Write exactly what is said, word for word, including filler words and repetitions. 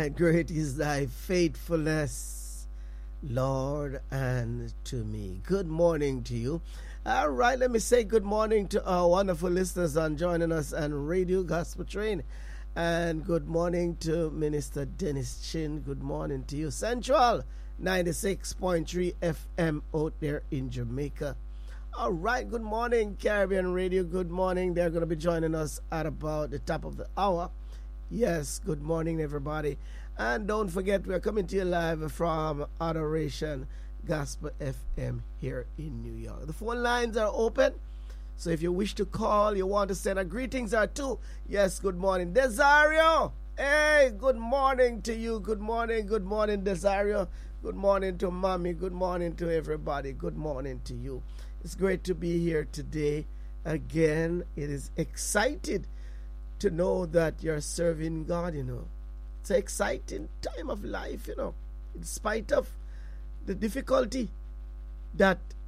right, great is thy faithfulness, Lord, and to me. Good morning to you. All right, let me say good morning to our wonderful listeners on joining us on Radio Gospel Train. And good morning to Minister Dennis Chin. Good morning to you. Central ninety-six point three F M out there in Jamaica. All right, good morning, Caribbean Radio. Good morning. They're going to be joining us at about the top of the hour. Yes, good morning, everybody. And don't forget, we're coming to you live from Adoration Gospel F M here in New York. The phone lines are open, so if you wish to call, you want to send a greetings or two. Yes, good morning, Desario. Hey, good morning to you. Good morning, good morning, Desario. Good morning to Mommy. Good morning to everybody. Good morning to you. It's great to be here today. Again, it is excited to know that you're serving God, you know. It's an exciting time of life, you know. In spite of the difficulty that